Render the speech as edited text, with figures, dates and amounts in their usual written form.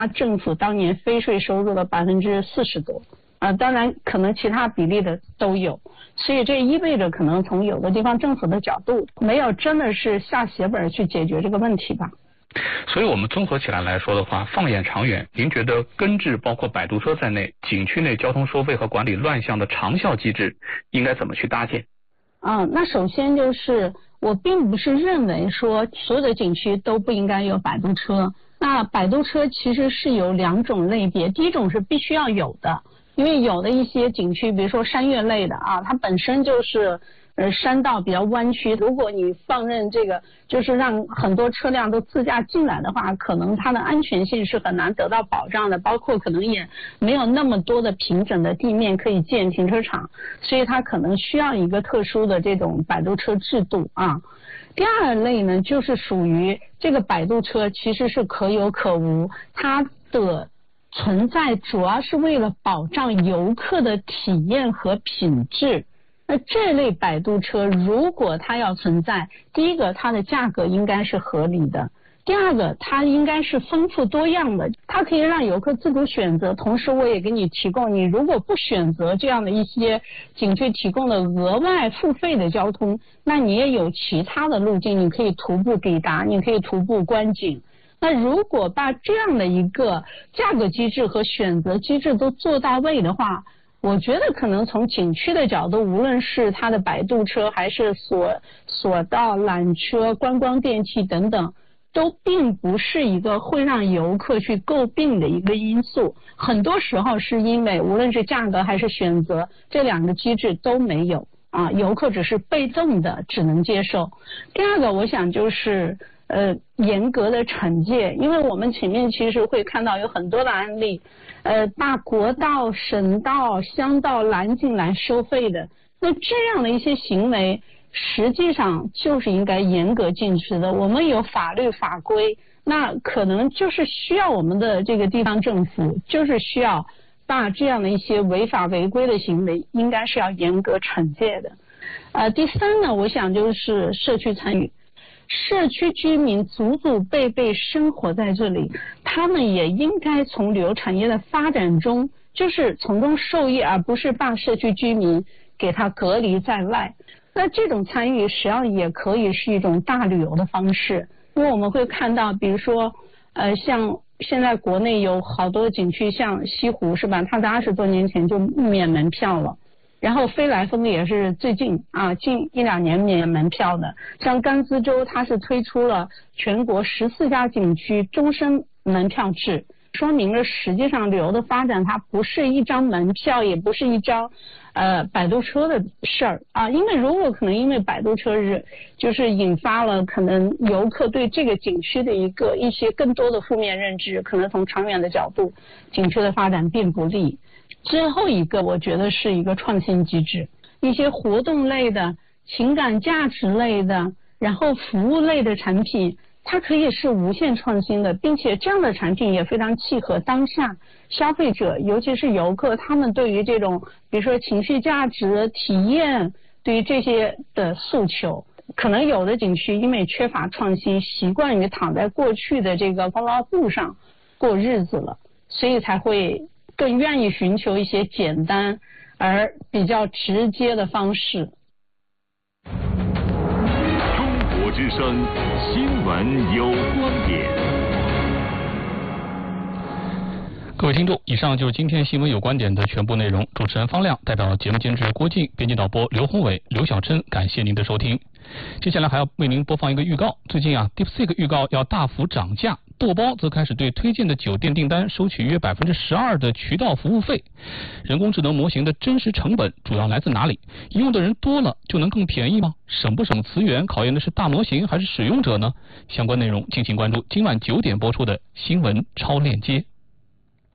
政府当年非税收入的40%多。当然可能其他比例的都有，所以这意味着可能从有的地方政府的角度没有真的是下血本去解决这个问题吧。 所以我们综合起来说的话，放眼长远，您觉得根治包括摆渡车在内景区内交通收费和管理乱象的长效机制应该怎么去搭建？ 那首先就是我并不是认为说所有的景区都不应该有摆渡车。那摆渡车其实是有2种类别，第一种是必须要有的，因为有的一些景区，比如说山岳类的它本身就是山道比较弯曲，如果你放任这个就是让很多车辆都自驾进来的话，可能它的安全性是很难得到保障的，包括可能也没有那么多的平整的地面可以建停车场，所以它可能需要一个特殊的这种摆渡车制度第二类呢，就是属于这个摆渡车其实是可有可无，它的存在主要是为了保障游客的体验和品质。那这类摆渡车如果它要存在，第一个它的价格应该是合理的，第二个它应该是丰富多样的，它可以让游客自主选择，同时我也给你提供，你如果不选择这样的一些景区提供的额外付费的交通，那你也有其他的路径，你可以徒步抵达，你可以徒步观景。那如果把这样的一个价格机制和选择机制都做到位的话，我觉得可能从景区的角度，无论是它的摆渡车还是索道、缆车、观光电梯等等，都并不是一个会让游客去诟病的一个因素。很多时候是因为无论是价格还是选择，这2个机制都没有游客只是被动的只能接受。第二个我想就是严格的惩戒，因为我们前面其实会看到有很多的案例，大国道、省道、乡道拦进来收费的，那这样的一些行为实际上就是应该严格禁止的。我们有法律法规，那可能就是需要我们的这个地方政府就是需要把这样的一些违法违规的行为应该是要严格惩戒的。第三呢，我想就是社区参与。社区居民祖祖辈辈生活在这里，他们也应该从旅游产业的发展中就是从中受益，而不是把社区居民给他隔离在外。那这种参与实际上也可以是一种大旅游的方式，因为我们会看到比如说像现在国内有好多景区，像西湖是吧，它在20多年前就免门票了，然后飞来峰也是最近近1-2年免门票的，像甘孜州它是推出了全国14家景区终身门票制，说明了实际上旅游的发展它不是一张门票，也不是一张摆渡车的事儿因为如果可能因为摆渡车就是引发了可能游客对这个景区的一些更多的负面认知，可能从长远的角度景区的发展并不利。最后一个我觉得是一个创新机制，一些活动类的、情感价值类的，然后服务类的产品，它可以是无限创新的，并且这样的产品也非常契合当下消费者，尤其是游客，他们对于这种比如说情绪价值、体验，对于这些的诉求。可能有的景区因为缺乏创新，习惯于躺在过去的这个功劳簿上过日子了，所以才会更愿意寻求一些简单而比较直接的方式。 中国之声，新闻有观点。 各位听众，以上就是今天新闻有观点的全部内容。主持人方亮，代表节目监制郭靖，编辑导播刘宏伟、刘小珍，感谢您的收听。接下来还要为您播放一个预告。最近DeepSeek 预告要大幅涨价，豆包则开始对推荐的酒店订单收取约12%的渠道服务费。人工智能模型的真实成本主要来自哪里？用的人多了就能更便宜吗？省不省资源考验的是大模型还是使用者呢？相关内容敬请关注今晚9点播出的新闻超链接。